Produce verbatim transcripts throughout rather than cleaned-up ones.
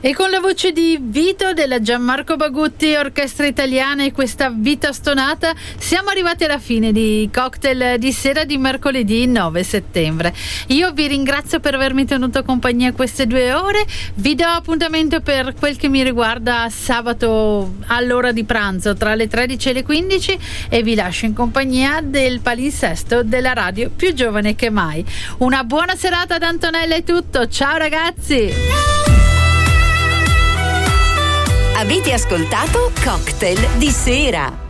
E con la voce di Vito della Gianmarco Bagutti, Orchestra Italiana, e questa vita stonata, siamo arrivati alla fine di Cocktail di sera di mercoledì nove settembre. Io vi ringrazio per avermi tenuto compagnia queste due ore. Vi do appuntamento per quel che mi riguarda sabato all'ora di pranzo tra le tredici e le quindici, e vi lascio in compagnia del palinsesto della radio più giovane che mai. Una buona serata da Antonella, è tutto. Ciao ragazzi! Avete ascoltato Cocktail di sera.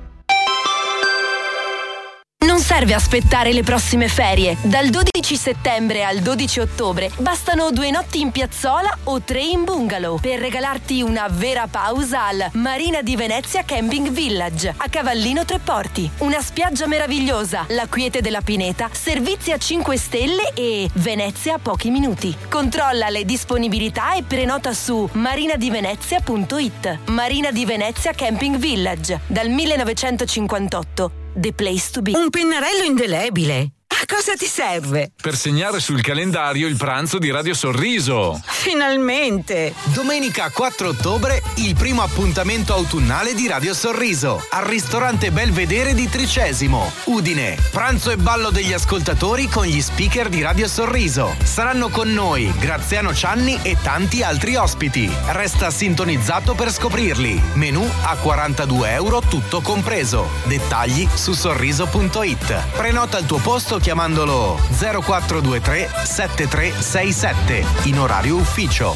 Non serve aspettare le prossime ferie. Dal dodici settembre al dodici ottobre bastano due notti in piazzola o tre in bungalow per regalarti una vera pausa al Marina di Venezia Camping Village a Cavallino Treporti. Una spiaggia meravigliosa, la quiete della pineta, servizi a cinque stelle e Venezia a pochi minuti. Controlla le disponibilità e prenota su marinadivenezia punto it. Marina di Venezia Camping Village, dal millenovecentocinquantotto. The place to be. Un pennarello indelebile. A cosa ti serve? Per segnare sul calendario il pranzo di Radio Sorriso. Finalmente! Domenica quattro ottobre, il primo appuntamento autunnale di Radio Sorriso al ristorante Belvedere di Tricesimo, Udine. Pranzo e ballo degli ascoltatori con gli speaker di Radio Sorriso. Saranno con noi Graziano Cianni e tanti altri ospiti. Resta sintonizzato per scoprirli. Menù a quarantadue euro tutto compreso. Dettagli su sorriso punto it. Prenota il tuo posto chiamandolo zero quattro due tre sette tre sei sette in orario ufficio.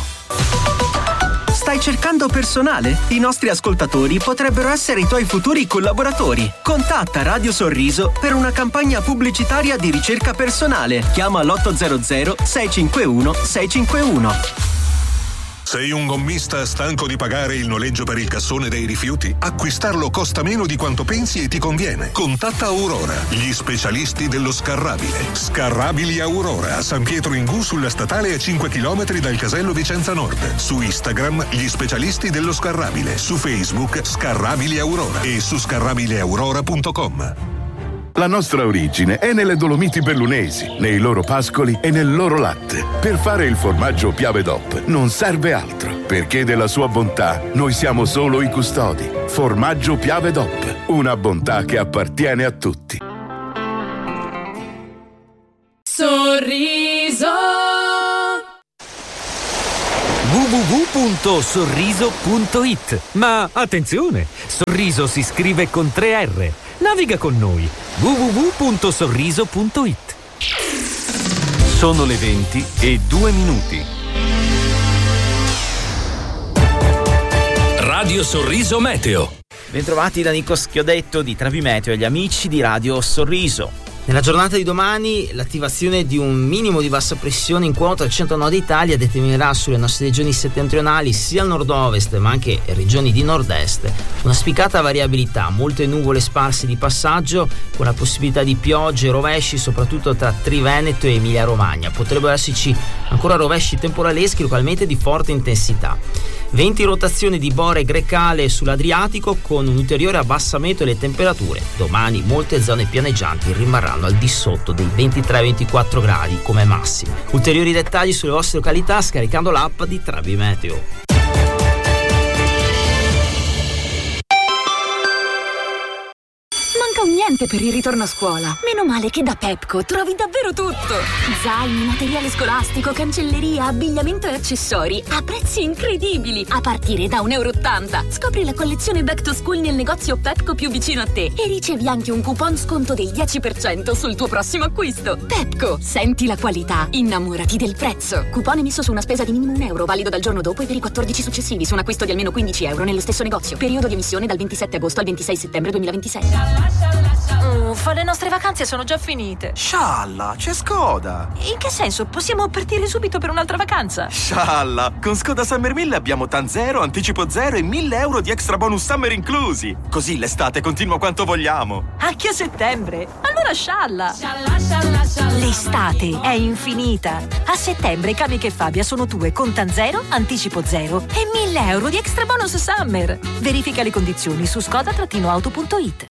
Stai cercando personale? I nostri ascoltatori potrebbero essere i tuoi futuri collaboratori. Contatta Radio Sorriso per una campagna pubblicitaria di ricerca personale. Chiama l'otto zero zero sei cinque uno sei cinque uno. Sei un gommista stanco di pagare il noleggio per il cassone dei rifiuti? Acquistarlo costa meno di quanto pensi e ti conviene. Contatta Aurora, gli specialisti dello scarrabile. Scarrabili Aurora, a San Pietro in Gu, sulla statale a cinque chilometri dal casello Vicenza Nord. Su Instagram, gli specialisti dello scarrabile. Su Facebook, Scarrabili Aurora. E su scarrabile aurora punto com. La nostra origine è nelle Dolomiti Bellunesi, nei loro pascoli e nel loro latte. Per fare il formaggio Piave D O P non serve altro, perché della sua bontà noi siamo solo i custodi. Formaggio Piave D O P, una bontà che appartiene a tutti. Sorriso w w w punto sorriso punto it. Ma attenzione, Sorriso si scrive con tre R. Naviga con noi. w w w punto sorriso punto it. Sono le venti e due minuti. Radio Sorriso Meteo. Bentrovati da Nico Schiodetto di Travi Meteo e gli amici di Radio Sorriso. Nella giornata di domani l'attivazione di un minimo di bassa pressione in quota al centro-nord Italia determinerà sulle nostre regioni settentrionali, sia al nord-ovest ma anche regioni di nord-est, una spiccata variabilità, molte nuvole sparse di passaggio con la possibilità di piogge e rovesci soprattutto tra Triveneto e Emilia-Romagna. Potrebbero esserci ancora rovesci temporaleschi localmente di forte intensità. Venti rotazione di Bore Grecale sull'Adriatico con un ulteriore abbassamento delle temperature. Domani molte zone pianeggianti rimarranno al di sotto dei ventitré ventiquattro gradi come massimi. Ulteriori dettagli sulle vostre località scaricando l'app di Travi Meteo. Manca un niente per il ritorno a scuola. Meno male che da Pepco trovi davvero tutto. Zaini, materiale scolastico, cancelleria, abbigliamento e accessori a prezzi incredibili, a partire da un euro e ottanta. Scopri la collezione Back to School nel negozio Pepco più vicino a te e ricevi anche un coupon sconto del dieci per cento sul tuo prossimo acquisto. Pepco, senti la qualità, innamorati del prezzo. Coupon emesso su una spesa di minimo un euro, valido dal giorno dopo e per i quattordici successivi su un acquisto di almeno quindici euro nello stesso negozio. Periodo di emissione dal ventisette agosto al ventisei settembre duemilaventisei. Uffa, le nostre vacanze sono già finite. Scialla, c'è Skoda. In che senso? Possiamo partire subito per un'altra vacanza? Scialla, con Skoda Summer mille abbiamo TAN zero, anticipo zero e mille euro di extra bonus summer inclusi. Così l'estate continua quanto vogliamo. Anche a settembre? Allora scialla. Scialla, scialla, scialla. L'estate è infinita. A settembre Camiche e Fabia sono tue con TAN zero, anticipo zero e mille euro di extra bonus summer. Verifica le condizioni su skoda auto punto it.